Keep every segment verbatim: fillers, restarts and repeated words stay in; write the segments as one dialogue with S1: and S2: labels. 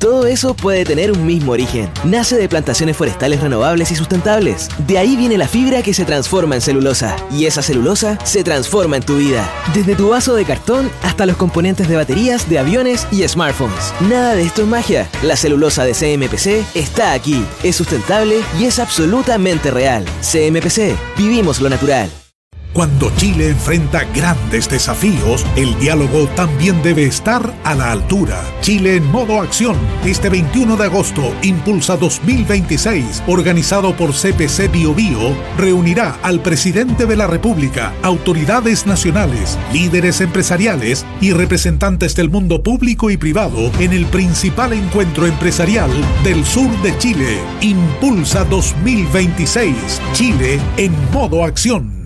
S1: Todo eso puede tener un mismo origen. Nace de plantaciones forestales renovables y sustentables. De ahí viene la fibra que se transforma en celulosa. Y esa celulosa se transforma en tu vida. Desde tu vaso de cartón hasta los componentes de baterías, de aviones y smartphones. Nada de esto es magia. La celulosa de C M P C está aquí. Es sustentable y es absolutamente real. C M P C. Vivimos lo natural.
S2: Cuando Chile enfrenta grandes desafíos, el diálogo también debe estar a la altura. Chile en modo acción. Este veintiuno de agosto, Impulsa dos mil veintiséis, organizado por C P C BioBio, reunirá al presidente de la República, autoridades nacionales, líderes empresariales y representantes del mundo público y privado en el principal encuentro empresarial del sur de Chile. Impulsa dos mil veintiséis. Chile en modo acción.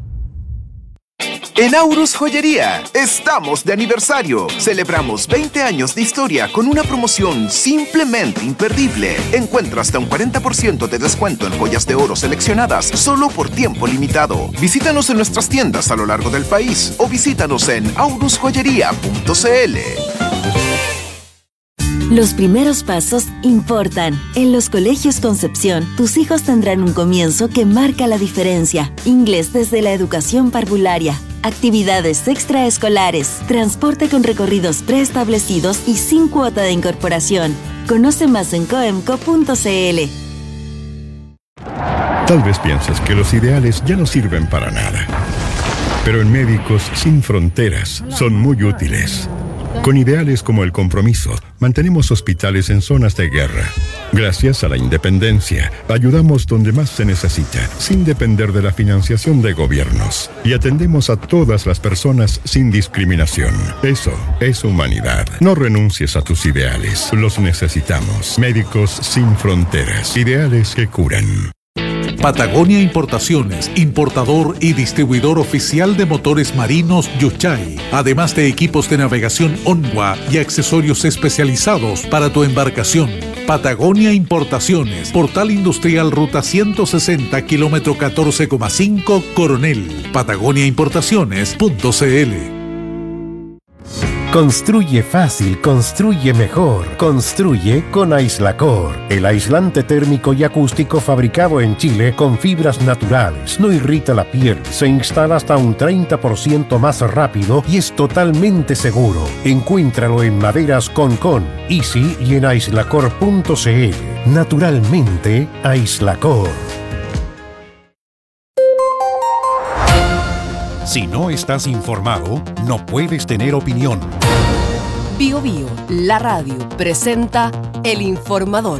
S3: En Aurus Joyería, estamos de aniversario. Celebramos veinte años de historia con una promoción simplemente imperdible. Encuentra hasta un cuarenta por ciento de descuento en joyas de oro seleccionadas solo por tiempo limitado. Visítanos en nuestras tiendas a lo largo del país o visítanos en aurus joyería punto c l.
S4: Los primeros pasos importan. En los colegios Concepción, tus hijos tendrán un comienzo que marca la diferencia. Inglés desde la educación parvularia, actividades extraescolares, transporte con recorridos preestablecidos y sin cuota de incorporación. Conoce más en coemco punto c l.
S5: Tal vez pienses que los ideales ya no sirven para nada. Pero en Médicos Sin Fronteras son muy útiles. Con ideales como el compromiso, mantenemos hospitales en zonas de guerra. Gracias a la independencia, ayudamos donde más se necesita, sin depender de la financiación de gobiernos. Y atendemos a todas las personas sin discriminación. Eso es humanidad. No renuncies a tus ideales. Los necesitamos. Médicos Sin Fronteras. Ideales que curan.
S2: Patagonia Importaciones, importador y distribuidor oficial de motores marinos Yuchay, además de equipos de navegación Onwa y accesorios especializados para tu embarcación. Patagonia Importaciones, Portal Industrial Ruta ciento sesenta, kilómetro catorce coma cinco, Coronel. patagonia importaciones punto c l.
S6: Construye fácil, construye mejor. Construye con Aislacor, el aislante térmico y acústico fabricado en Chile con fibras naturales. No irrita la piel, se instala hasta un treinta por ciento más rápido y es totalmente seguro. Encuéntralo en Maderas Concon, Easy y en aislacor punto c l. Naturalmente, Aislacor.
S7: Si no estás informado, no puedes tener opinión.
S8: Bio Bio, la radio, presenta El Informador.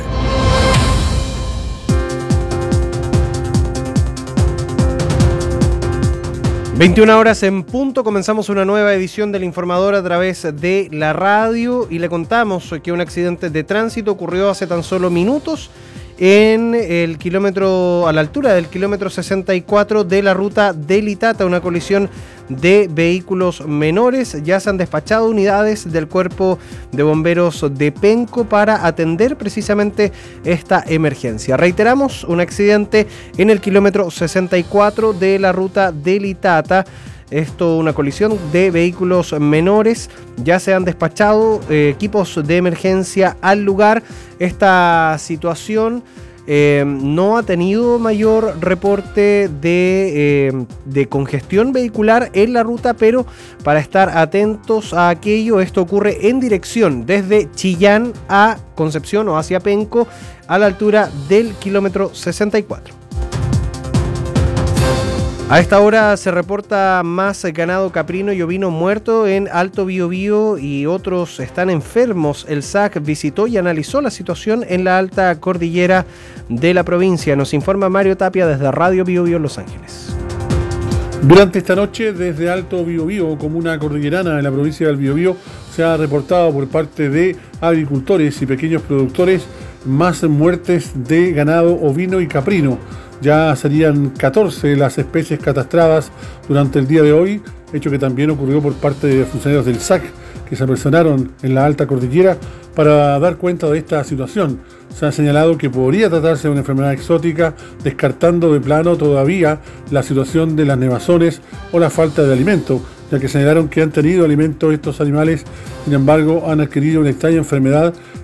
S9: veintiuna horas en punto, comenzamos una nueva edición del Informador a través de la radio y le contamos que un accidente de tránsito ocurrió hace tan solo minutos en el kilómetro, a la altura del kilómetro sesenta y cuatro de la ruta del Itata, una colisión de vehículos menores. Ya se han despachado unidades del Cuerpo de Bomberos de Penco para atender precisamente esta emergencia. Reiteramos, un accidente en el kilómetro sesenta y cuatro de la ruta del Itata. Esto, una colisión de vehículos menores. Ya se han despachado eh, equipos de emergencia al lugar. Esta situación eh, no ha tenido mayor reporte de, eh, de congestión vehicular en la ruta, pero para estar atentos a aquello, esto ocurre en dirección desde Chillán a Concepción o hacia Penco a la altura del kilómetro sesenta y cuatro. A esta hora se reporta más ganado caprino y ovino muerto en Alto Biobío y otros están enfermos. El S A C visitó y analizó la situación en la alta cordillera de la provincia. Nos informa Mario Tapia desde Radio Biobío Los Ángeles.
S10: Durante esta noche, desde Alto Biobío, comuna cordillerana de la provincia del Biobío, se ha reportado por parte de agricultores y pequeños productores más muertes de ganado ovino y caprino. Ya serían catorce las especies catastradas durante el día de hoy, hecho que también ocurrió por parte de funcionarios del S A C que se apersonaron en la alta cordillera para dar cuenta de esta situación. Se ha señalado que podría tratarse de una enfermedad exótica, descartando de plano todavía la situación de las nevazones o la falta de alimento, ya que señalaron que han tenido alimento estos animales, sin embargo han adquirido una extraña enfermedad